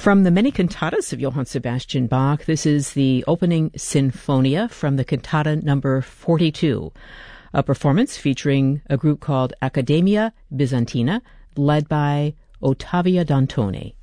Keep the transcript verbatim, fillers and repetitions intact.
From the many cantatas of Johann Sebastian Bach, this is the opening Sinfonia from the cantata number forty-two, a performance featuring a group called Accademia Bizantina, led by Ottavio Dantoni.